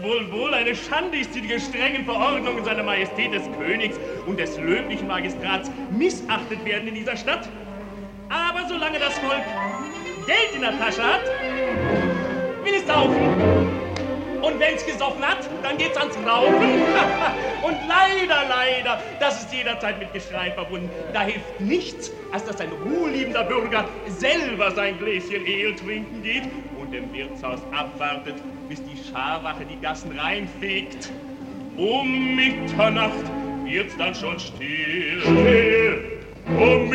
Wohl, eine Schande ist sie, die gestrengen Verordnungen seiner Majestät des Königs und des löblichen Magistrats missachtet werden in dieser Stadt. Aber solange das Volk Geld in der Tasche hat, will es saufen. Und wenn's gesoffen hat, dann geht's ans Rauchen. Und leider, das ist jederzeit mit Geschrei verbunden. Da hilft nichts, als dass ein ruheliebender Bürger selber sein Gläschen Ale trinken geht und im Wirtshaus abwartet, bis die Scharwache die Gassen reinfegt. Um Mitternacht wird's dann schon still. Um